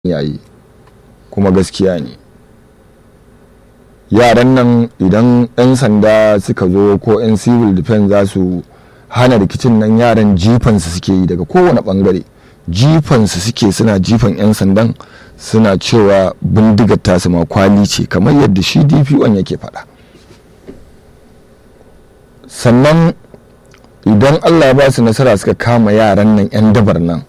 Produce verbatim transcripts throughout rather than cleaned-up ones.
yayi kuma gaskiya ne. Yaran nan idan 'yan sanda suka zo ko 'yan civil defense za su hana rikicin nan, yaran jifansu suke yi daga kowane bangare, jifansu suke suna jifan 'yan sandan, suna cewa bindigar tasu ma kwali ce, kamar yadda shi D P O yake faɗa. Sannan idan Allah ya ba su nasara suka kama yaran nan 'yan dabar nan,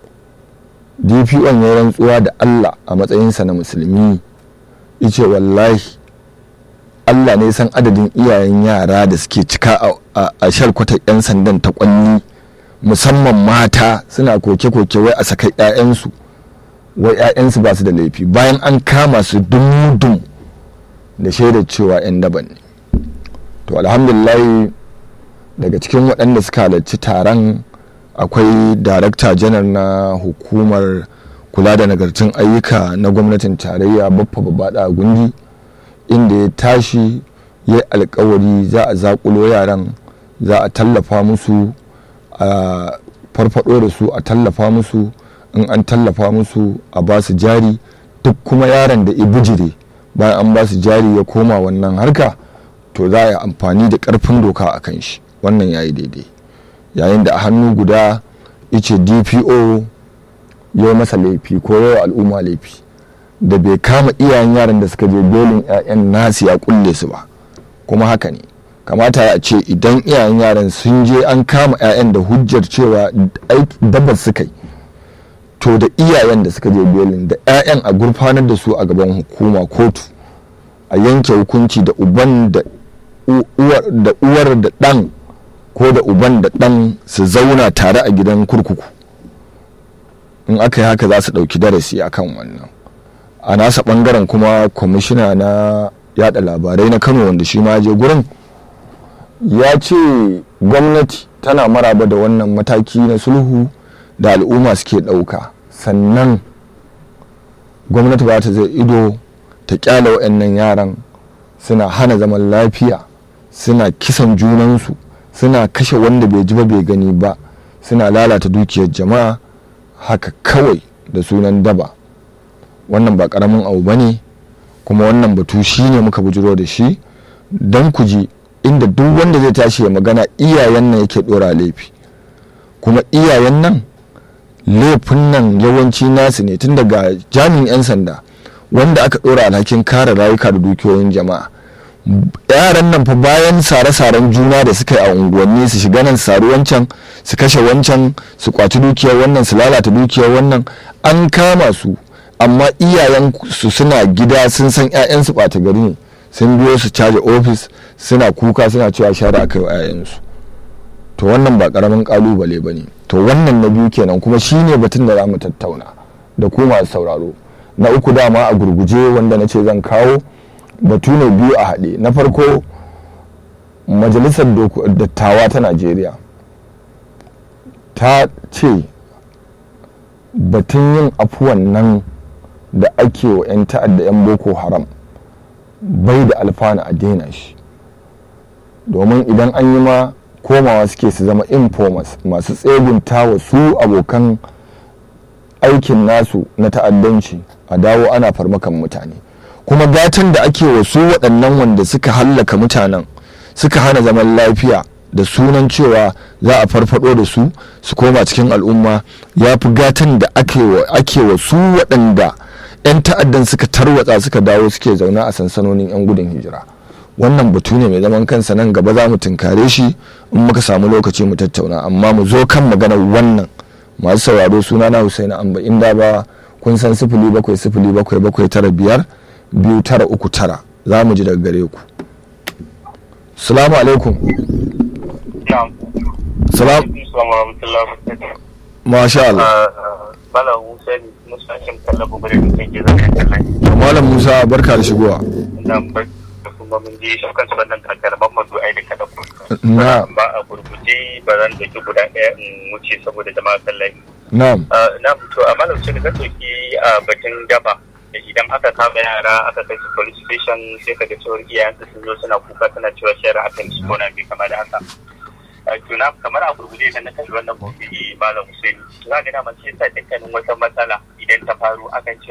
D P O ya rantsuwa da Allah a matsayinsa na musulmi, yace wallahi Allah ne san adadin iyayen yara da suke cika a shalkwatar 'yan sandan ta Kwanni, musamman mata suna koke-koke wai a sakai 'ya'yansu, wai 'ya'yansu ba su da laifi bayan an kama su dum-dum da shaidar cewa 'yan daban ne. To alhamdulillah, daga cikin waɗanda suka halarci taron akwai darakta janar na hukumar kula da nagartun ayyuka na gwamnatin tarayya Baffa Babada Gundi, inda ya tashi ya yi alkawari za a zakulo yaran, za a tallafa musu, a farfado da su, a tallafa musu, in an tallafa musu a ba su jari. Duk kuma yaron da ibujire bayan an ba su jari ya koma wannan harka, to za a yi amfani da karfin doka a kan shi. Wannan ya yi daidai. Yayin da a hannu guda ice D P O ya masa laifi ko yawa al'umma laifi da bai kama iyayen yaran da suka je belin 'ya'yan nasu ya kulle su ba, kuma haka ne kamata ya ce idan iyayen yaran sun je an kama 'ya'yan da hujjar cewa dabbar suka yi, to da iyayen da suka je belin da 'ya'yan a gurfanar da su a gaban hukuma kotu, a yanke hukunci da uban da uwar da ɗan ko da uban da ɗan su zauna tare a gidan kurkuku. In aka yi haka za su ɗauki darasi akan wannan. A nasa ɓangaren kuma kwamishina na yada labarai na Kano, wanda shi ma je gurin, ya ce gwamnati tana maraba da wannan mataki na sulhu da al'umma suke ɗauka, sannan gwamnati ba ta zai ido ta kyale waɗannan yaran suna hana zaman lafiya, suna kisan junansu, suna kashe wanda bai ji ba bai gani ba, suna lalata dukiyar jama'a haka kawai da sunan daba. Wannan ba karamin abu bane, kuma wannan batu shi ne muka bujiro da shi don ku ji inda duk wanda zai tashi ya magana iyayen nan yake dora laifi, kuma iyayen nan laifin nan yawanci nasu ne, tun daga jami'in 'yan sanda wanda aka dora alhakin kare rayuka da dukiyoyin jama'a. Yaran nan fa bayan sare-saren juna da suka yi a unguwanni, su shiga nan su sari wancan, su kashe wancan, su kwaci dukiyar wannan, su lalata dukiyar wannan, an kama su, amma iyayen su suna gida sun san 'ya'yansu ɓata gari ne, sun biyo su caji ofis suna kuka suna cewa share a kai wa 'ya'yansu. To wannan ba karamin kalubale ba ne. To wannan na biyu kenan, kuma shine batun da za mu tattauna da ku masu sauraro. Na uku dama a gurguje wanda na ce zan kawo batu ne biyu a haɗe. Na farko, majalisar dattawa ta Najeriya ta ce batun yin afuwan nan da ake wa 'yan ta'adda 'yan Boko Haram bai da alfana a daina shi, domin idan an yi ma komawa suke su zama informers, masu tsegunta wa su abokan aikin nasu na ta'addanci, a dawo ana farmakan mutane. Kuma gatan da ake wa su waɗannan wanda suka hallaka mutanen, suka hana zaman lafiya da sunan cewa za a farfado da su su koma cikin al'umma, ya fi gatan da ake wa su waɗanda 'yan ta'addan suka tarwatsa suka dawo suke zauna a sansanonin 'yan gudun hijira. Wannan batu ne mai zaman kansa, nan gaba za mu tunkare shi in muka samu lokaci mu tattauna, amma mu zo kan maganar wannan. Masu sauraro, suna na Husaina Amba inda ba kun san sifili bakwai sifili bakwai bakwai tara biyar biyu tara uku tara, za mu ji daga gare ku. Salamu alaikum. Salam. Masha Allah. Malam Musa, barka da shigowa. Na. Ba a gurguje ba zan da guda ɗaya in wuce saboda jama'a kallai. Na'am. Na to a malam sai ka soki a batun daba. Idan aka kama yara aka kai su police station, sai ka ga cewar iyayen sun zo suna kuka suna cewa shari'a akan su kona bai kama da haka. tuna kamar a gurguje da na kalli wannan mawdu'i malam Hussein za ga dama shi yasa dukkanin wata matsala idan ta faru akan ce